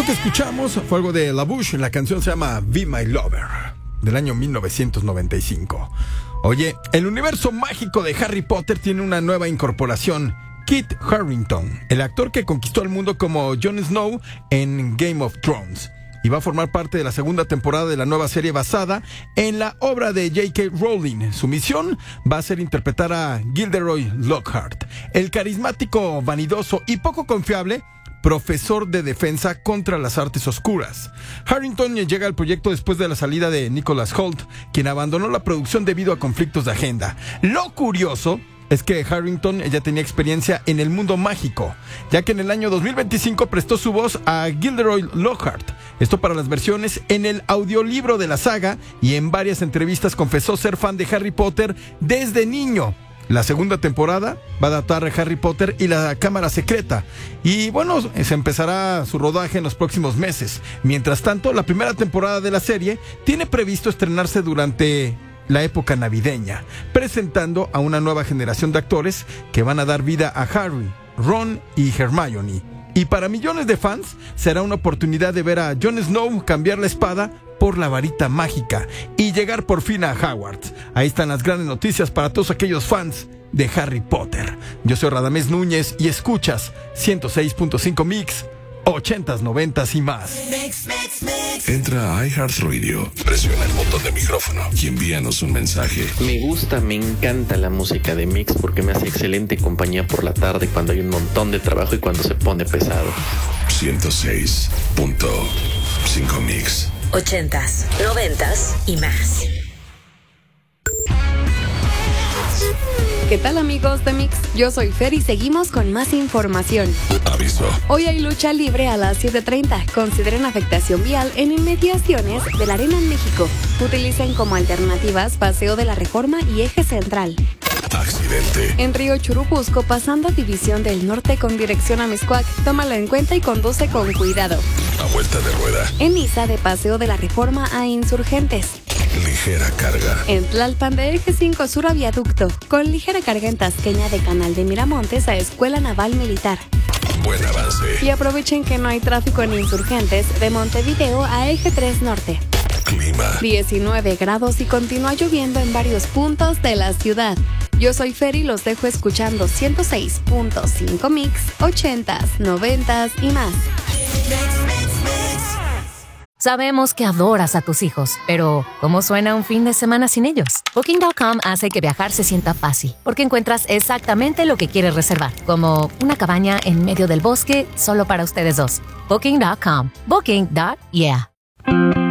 que escuchamos fue algo de La Bouche. La canción se llama Be My Lover, del año 1995. Oye, el universo mágico de Harry Potter tiene una nueva incorporación. Kit Harington, el actor que conquistó el mundo como Jon Snow en Game of Thrones, y va a formar parte de la segunda temporada de la nueva serie basada en la obra de J.K. Rowling. Su misión va a ser interpretar a Gilderoy Lockhart, el carismático, vanidoso y poco confiable profesor de defensa contra las artes oscuras. Harington llega al proyecto después de la salida de Nicholas Hoult, quien abandonó la producción debido a conflictos de agenda. Lo curioso es que Harington ya tenía experiencia en el mundo mágico, ya que en el año 2025 prestó su voz a Gilderoy Lockhart. Esto para las versiones en el audiolibro de la saga, y en varias entrevistas confesó ser fan de Harry Potter desde niño. La segunda temporada va a adaptar a Harry Potter y la Cámara Secreta. Y bueno, se empezará su rodaje en los próximos meses. Mientras tanto, la primera temporada de la serie tiene previsto estrenarse durante la época navideña, presentando a una nueva generación de actores que van a dar vida a Harry, Ron y Hermione. Y para millones de fans será una oportunidad de ver a Jon Snow cambiar la espada por la varita mágica y llegar por fin a Hogwarts. Ahí están las grandes noticias para todos aquellos fans de Harry Potter. Yo soy Radamés Núñez y escuchas 106.5 Mix, 80s, 90s y más. Entra a iHeartRadio, presiona el botón de micrófono y envíanos un mensaje. Me encanta la música de Mix porque me hace excelente compañía por la tarde cuando hay un montón de trabajo y cuando se pone pesado. 106.5 Mix. 80s, 90s y más. ¿Qué tal, amigos de Mix? Yo soy Fer y seguimos con más información. Aviso. Hoy hay lucha libre a las 7:30. Consideren afectación vial en inmediaciones de la Arena en México. Utilicen como alternativas Paseo de la Reforma y Eje Central. Accidente. En Río Churubusco, pasando a División del Norte con dirección a Mixcoac. Tómalo en cuenta y conduce con cuidado. A vuelta de rueda. En Niza, de Paseo de la Reforma a Insurgentes. Ligera carga. En Tlalpan, de Eje 5 Sur a Viaducto, con ligera carga en Tasqueña de Canal de Miramontes a Escuela Naval Militar. Buen avance. Y aprovechen que no hay tráfico en Insurgentes, de Montevideo a Eje 3 Norte. Clima. 19 grados y continúa lloviendo en varios puntos de la ciudad. Yo soy Fer y los dejo escuchando 106.5 Mix, 80s, 90s y más. Sabemos que adoras a tus hijos, pero ¿cómo suena un fin de semana sin ellos? Booking.com hace que viajar se sienta fácil, porque encuentras exactamente lo que quieres reservar, como una cabaña en medio del bosque solo para ustedes dos. Booking.com. Booking.yeah.